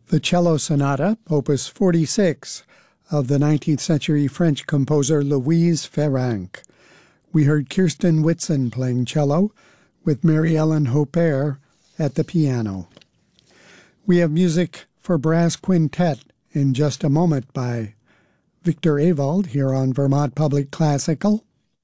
the Cello Sonata, Opus 46, of the 19th century French composer Louise Ferranc. We heard Kirsten Whitson playing cello, with Mary Ellen Hopper at the piano. We have music for brass quintet in just a moment by Victor Ewald here on Vermont Public Classical.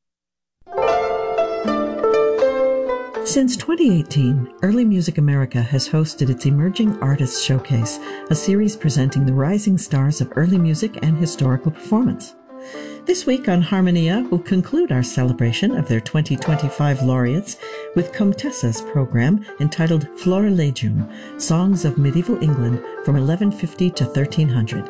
Since 2018, Early Music America has hosted its Emerging Artists Showcase, a series presenting the rising stars of early music and historical performance. This week on Harmonia, we'll conclude our celebration of their 2025 laureates with Comtessa's program entitled Florilegium, Songs of Medieval England from 1150 to 1300.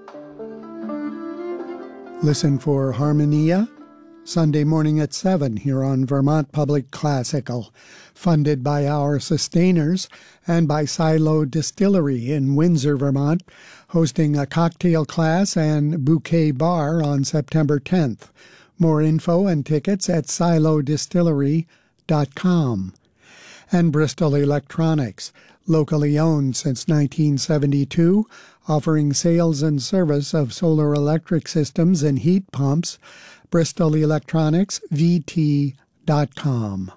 Listen for Harmonia Sunday morning at 7 here on Vermont Public Classical, funded by our sustainers and by Silo Distillery in Windsor, Vermont, hosting a cocktail class and bouquet bar on September 10th. More info and tickets at silodistillery.com. And Bristol Electronics, locally owned since 1972, offering sales and service of solar electric systems and heat pumps, BristolElectronicsVT.com.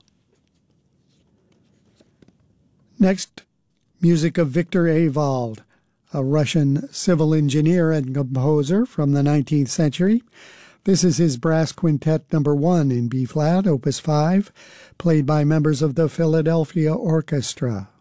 Next, music of Victor Ewald, a Russian civil engineer and composer from the 19th century. This is his Brass Quintet No. 1 in B-flat, Opus 5, played by members of the Philadelphia Orchestra.